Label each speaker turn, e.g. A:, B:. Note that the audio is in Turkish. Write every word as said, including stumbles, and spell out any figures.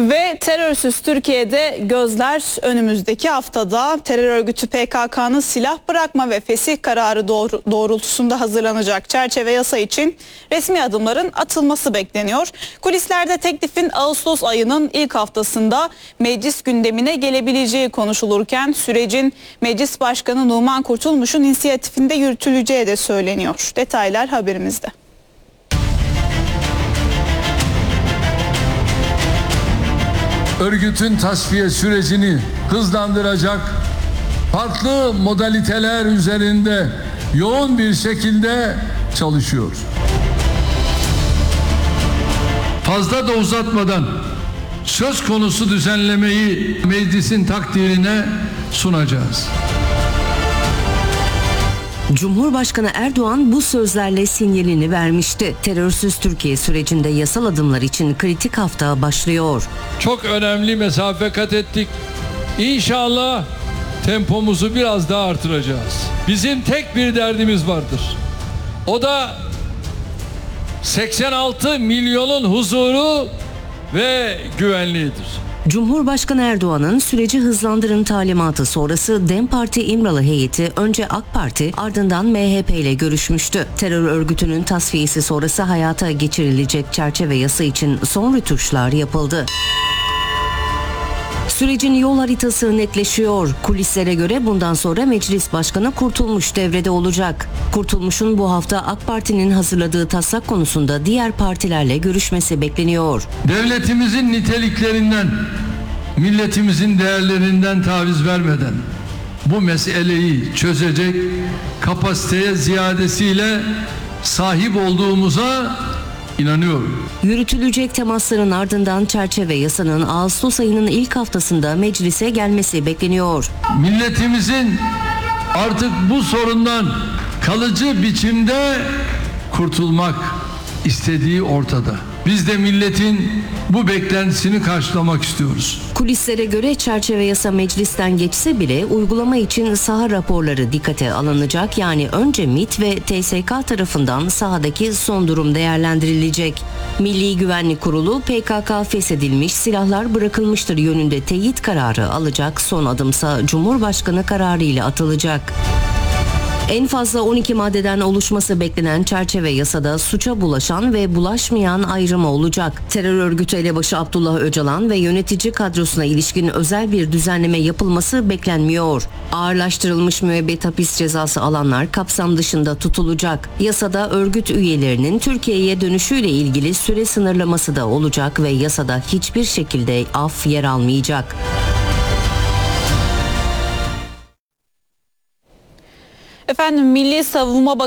A: Ve terörsüz Türkiye'de gözler önümüzdeki haftada terör örgütü P K K'nın silah bırakma ve fesih kararı doğru, doğrultusunda hazırlanacak çerçeve yasa için resmi adımların atılması bekleniyor. Kulislerde teklifin Ağustos ayının ilk haftasında meclis gündemine gelebileceği konuşulurken sürecin Meclis Başkanı Numan Kurtulmuş'un inisiyatifinde yürütüleceği de söyleniyor. Detaylar haberimizde.
B: Örgütün tasfiye sürecini hızlandıracak farklı modaliteler üzerinde yoğun bir şekilde çalışıyor. Fazla da uzatmadan söz konusu düzenlemeyi meclisin takdirine sunacağız.
C: Cumhurbaşkanı Erdoğan bu sözlerle sinyalini vermişti. Terörsüz Türkiye sürecinde yasal adımlar için kritik hafta başlıyor.
B: Çok önemli mesafe kat ettik. İnşallah tempomuzu biraz daha artıracağız. Bizim tek bir derdimiz vardır. O da seksen altı milyonun huzuru ve güvenliğidir.
C: Cumhurbaşkanı Erdoğan'ın süreci hızlandırın talimatı sonrası DEM Parti İmralı heyeti önce AK Parti ardından M H P ile görüşmüştü. Terör örgütünün tasfiyesi sonrası hayata geçirilecek çerçeve yasa için son rötuşlar yapıldı. Sürecin yol haritası netleşiyor. Kulislere göre bundan sonra Meclis Başkanı Kurtulmuş devrede olacak. Kurtulmuş'un bu hafta AK Parti'nin hazırladığı taslak konusunda diğer partilerle görüşmesi bekleniyor.
B: Devletimizin niteliklerinden, milletimizin değerlerinden taviz vermeden bu meseleyi çözecek kapasiteye ziyadesiyle sahip olduğumuza İnanıyorum.
C: Yürütülecek temasların ardından çerçeve yasanın Ağustos ayının ilk haftasında meclise gelmesi bekleniyor.
B: Milletimizin artık bu sorundan kalıcı biçimde kurtulmak istediği ortada. Biz de milletin bu beklentisini karşılamak istiyoruz.
C: Kulislere göre çerçeve yasa meclisten geçse bile uygulama için saha raporları dikkate alınacak. Yani önce MİT ve T S K tarafından sahadaki son durum değerlendirilecek. Milli Güvenlik Kurulu P K K feshedilmiş, silahlar bırakılmıştır yönünde teyit kararı alacak. Son adımsa Cumhurbaşkanı kararı ile atılacak. En fazla on iki maddeden oluşması beklenen çerçeve yasada suça bulaşan ve bulaşmayan ayrımı olacak. Terör örgütü elebaşı Abdullah Öcalan ve yönetici kadrosuna ilişkin özel bir düzenleme yapılması beklenmiyor. Ağırlaştırılmış müebbet hapis cezası alanlar kapsam dışında tutulacak. Yasada örgüt üyelerinin Türkiye'ye dönüşüyle ilgili süre sınırlaması da olacak ve yasada hiçbir şekilde af yer almayacak.
A: Efendim Milli Savunma